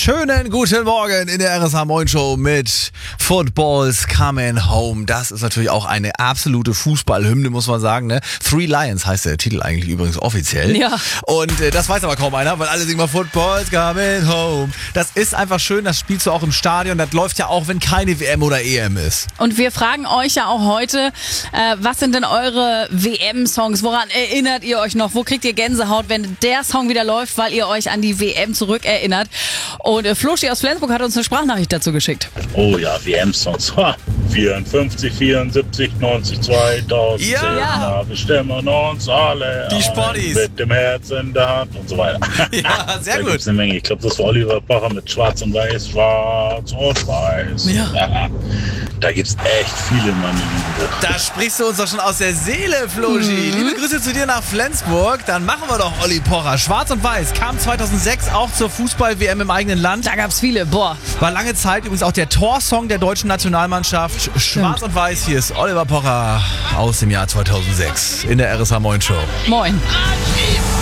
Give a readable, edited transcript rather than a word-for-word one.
Schönen guten Morgen in der RSH Moin Show mit Football's Coming Home. Das ist natürlich auch eine absolute Fußballhymne, muss man sagen. Ne? Three Lions heißt der Titel eigentlich übrigens offiziell. Ja. Und das weiß aber kaum einer, weil alle singen mal Football's Coming Home. Das ist einfach schön, das spielst du auch im Stadion. Das läuft ja auch, wenn keine WM oder EM ist. Und wir fragen euch ja auch heute, was sind denn eure WM-Songs? Woran erinnert ihr euch noch? Wo kriegt ihr Gänsehaut, wenn der Song wieder läuft, weil ihr euch an die WM zurückerinnert? Und Floschi aus Flensburg hat uns eine Sprachnachricht dazu geschickt. Oh ja, WM-Songs. 54, 74, 90, 2000. Ja. Da bestimmen uns alle. Die Sportis. Mit dem Herz in der Hand und so weiter. Ja, sehr Da gut. gibt's eine Menge. Ich glaube, das war Oliver Pocher mit Schwarz und Weiß. Schwarz und Weiß. Ja. Da gibt's echt viele, meine Liebe. Da sprichst du uns doch schon aus der Seele, Floschi. Liebe Grüße zu dir nach Flensburg. Dann machen wir doch Olli Pocher. Schwarz und Weiß kam 2006 auch zur Fußball-WM im eigenen Land. Da gab's viele. Boah. War lange Zeit übrigens auch der Torsong der deutschen Nationalmannschaft. Schwarz und Weiß, hier ist Oliver Pocher aus dem Jahr 2006 in der RSH Moin Show. Moin.